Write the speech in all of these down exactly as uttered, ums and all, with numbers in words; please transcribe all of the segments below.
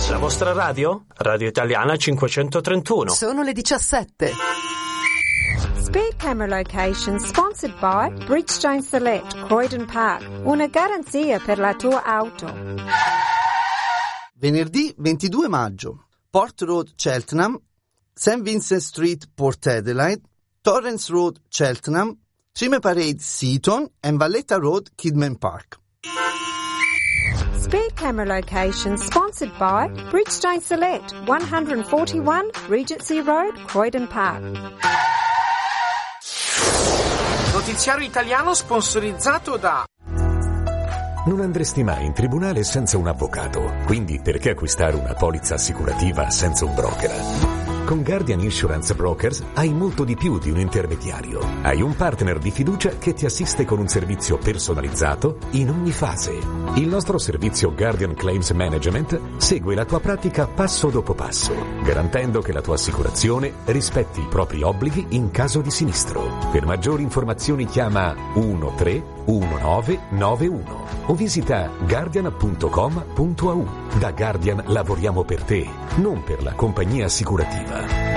La vostra radio? Radio Italiana cinquecentotrentuno. Sono le diciassette. Speed Camera Location sponsored by Bridgestone Select, Croydon Park. Una garanzia per la tua auto. Venerdì ventidue maggio. Port Road, Cheltenham, Saint Vincent Street, Port Adelaide, Torrens Road, Cheltenham, Trime Parade, Seaton, and Valletta Road, Kidman Park. Speed Camera Location sponsored by Bridgestone Select, one forty-one Regency Road, Croydon Park. Notiziario italiano sponsorizzato da... Non andresti mai in tribunale senza un avvocato, quindi perché acquistare una polizza assicurativa senza un broker? Con Guardian Insurance Brokers hai molto di più di un intermediario. Hai un partner di fiducia che ti assiste con un servizio personalizzato in ogni fase. Il nostro servizio Guardian Claims Management segue la tua pratica passo dopo passo, garantendo che la tua assicurazione rispetti i propri obblighi in caso di sinistro. Per maggiori informazioni chiama uno tre uno nove nove uno o visita guardian punto com punto a u. Da Guardian lavoriamo per te, non per la compagnia assicurativa.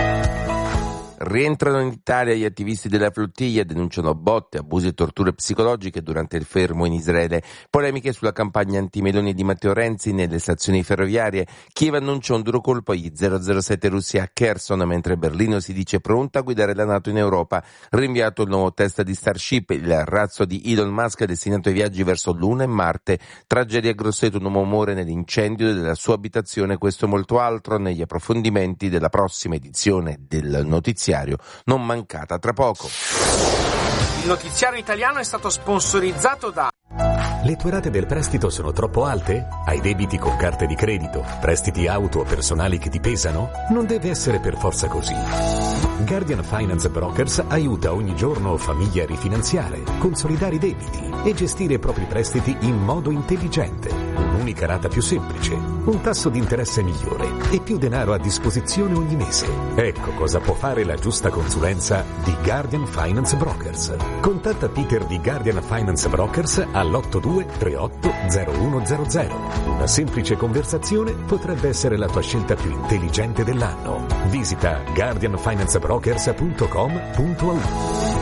Rientrano in Italia gli attivisti della flottiglia, denunciano botte, abusi e torture psicologiche durante il fermo in Israele. Polemiche sulla campagna anti-Meloni di Matteo Renzi nelle stazioni ferroviarie. Kiev annuncia un duro colpo agli zero zero sette russi a Kherson, mentre Berlino si dice pronta a guidare la NATO in Europa. Rinviato il nuovo test di Starship, il razzo di Elon Musk è destinato ai viaggi verso Luna e Marte. Tragedia a Grosseto, un uomo muore nell'incendio della sua abitazione. Questo e molto altro negli approfondimenti della prossima edizione del notiziario. Non mancata tra poco. Il notiziario italiano è stato sponsorizzato da... Le tue rate del prestito sono troppo alte? Hai debiti con carte di credito? Prestiti auto o personali che ti pesano? Non deve essere per forza così. Guardian Finance Brokers aiuta ogni giorno famiglie a rifinanziare, consolidare i debiti e gestire i propri prestiti in modo intelligente. Un'unica rata più semplice, un tasso di interesse migliore e più denaro a disposizione ogni mese. Ecco cosa può fare la giusta consulenza di Guardian Finance Brokers. Contatta Peter di Guardian Finance Brokers all'otto due tre otto zero uno zero zero. Una semplice conversazione potrebbe essere la tua scelta più intelligente dell'anno. Visita guardian finance brokers punto com punto a u.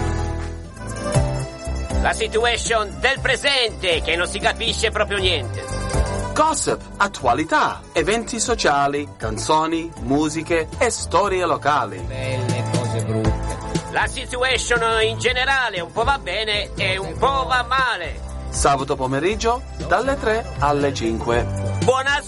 La situation del presente, che non si capisce proprio niente. Gossip, attualità, eventi sociali, canzoni, musiche e storie locali. Belle cose brutte. La situation in generale un po' va bene e un po' va male. Sabato pomeriggio dalle tre alle cinque. Buona